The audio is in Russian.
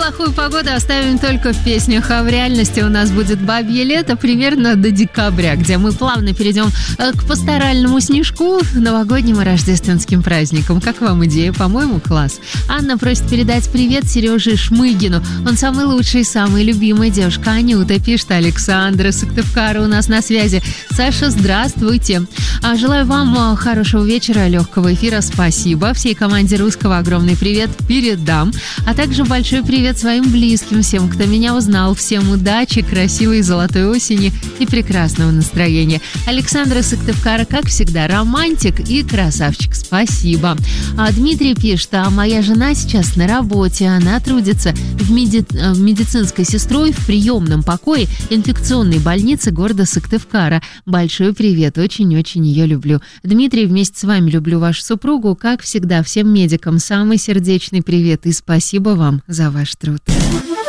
плохую погоду оставим только в песнях, а в реальности у нас будет бабье лето примерно до декабря, где мы плавно перейдем к пасторальному снежку, новогодним и рождественским праздникам. Как вам идея? По-моему, класс. Анна просит передать привет Сереже Шмыгину. Он самый лучший, самый любимый. Девушка Анюта пишет, Александра Сыктывкара у нас на связи. Саша, здравствуйте. Желаю вам хорошего вечера, легкого эфира. Спасибо. Всей команде Русского огромный привет передам. А также большой привет своим близким, всем, кто меня узнал. Всем удачи, красивой золотой осени и прекрасного настроения. Александра Сыктывкара, как всегда, романтик и красавчик. Спасибо. Дмитрий пишет, моя жена сейчас на работе. Она трудится в медицинской сестрой в приемном покое инфекционной больницы города Сыктывкара. Большой привет. Очень-очень ее люблю. Дмитрий, вместе с вами люблю вашу супругу. Как всегда, всем медикам самый сердечный привет и спасибо вам за ваш труд.